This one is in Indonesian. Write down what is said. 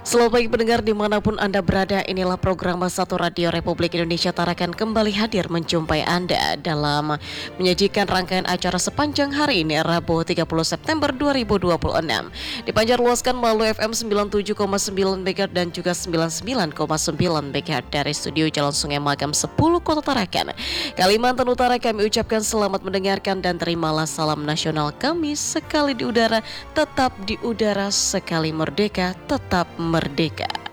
Selamat pagi pendengar dimanapun Anda berada, inilah program Satu Radio Republik Indonesia Tarakan kembali hadir menjumpai Anda dalam menyajikan rangkaian acara sepanjang hari ini Rabu 30 September 2026. Dipancar luaskan melalui FM 97,9 MHz dan juga 99,9 MHz dari studio Jalan Sungai Magam 10 Kota Tarakan, Kalimantan Utara. Kami ucapkan selamat mendengarkan dan terimalah salam nasional kami, sekali di udara, tetap di udara, sekali merdeka, tetap merdeka.